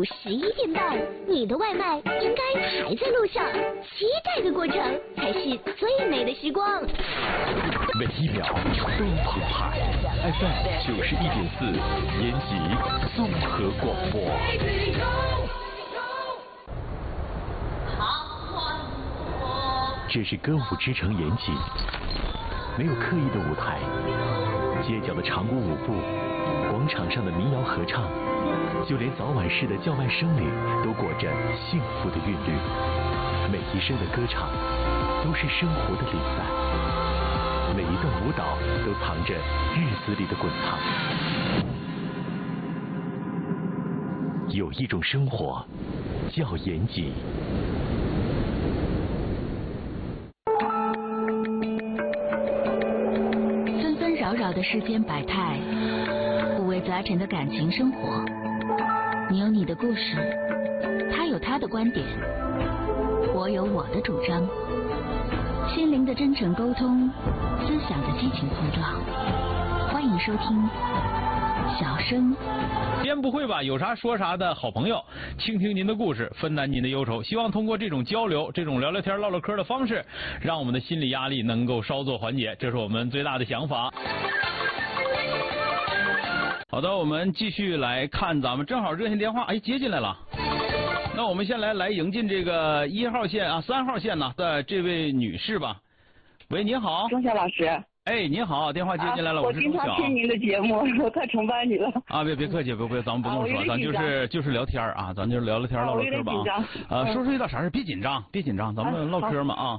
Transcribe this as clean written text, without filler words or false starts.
午11点半，你的外卖应该还在路上，期待的过程才是最美的时光。 每一秒都澎湃 ，FM 91.4，延吉综合广播。这是歌舞之城延吉，没有刻意的舞台，街角的长鼓舞步，广场上的民谣合唱，就连早晚市的叫卖声里都裹着幸福的韵律。每一声的歌唱都是生活的礼赞，每一段舞蹈都藏着日子里的滚烫。有一种生活叫延吉。 纷纷扰扰的世间百态，五味杂陈的感情生活。你有你的故事，他有他的观点，我有我的主张。心灵的真诚沟通，思想的激情碰撞。欢迎收听小声编不会吧，有啥说啥的好朋友，倾听您的故事，分担您的忧愁。希望通过这种交流，这种聊聊天唠唠嗑的方式，让我们的心理压力能够稍作缓解，这是我们最大的想法。好的，我们继续来看，咱们正好热线电话接进来了。那我们先来迎进这个1号线啊3号线呢的这位女士吧。喂，您好， 钟晓老师。 哎，您好，电话接进来了，我是钟晓。 我经常听您的节目，我太崇拜你了。 啊，别客气，别，咱们不这么说，咱就是聊天啊，咱就聊聊天，唠唠嗑吧啊。说说遇到啥事，别紧张，咱们唠嗑嘛啊。